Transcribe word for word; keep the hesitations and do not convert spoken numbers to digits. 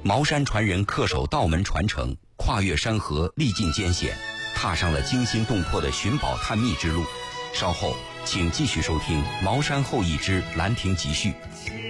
茅山传人恪守道门传承，跨越山河，历尽艰险，踏上了惊心动魄的寻宝探秘之路。稍后请继续收听《茅山后裔之兰亭集序》。